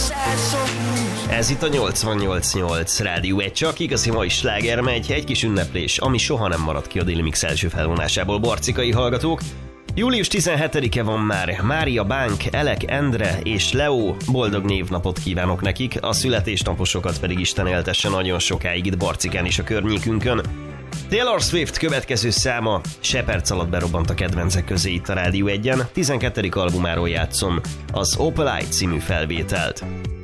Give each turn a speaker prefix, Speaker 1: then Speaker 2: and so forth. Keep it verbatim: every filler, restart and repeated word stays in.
Speaker 1: Ez itt a nyolcvannyolc nyolc Rádió egy, csak igazi mai sláger megy, egy kis ünneplés, ami soha nem maradt ki a Déli Mix első felvonásából, barcikai hallgatók. július tizenhetedike van már, Mária Bánk, Elek Endre és Leo, boldog névnapot kívánok nekik, a születésnaposokat pedig Isten éltesse nagyon sokáig itt Barcikán is a környékünkön. Taylor Swift következő száma se perc alatt berobbant a kedvencek közé itt a Rádió egyen, tizenkettedik albumáról játszom az Opalite című felvételt.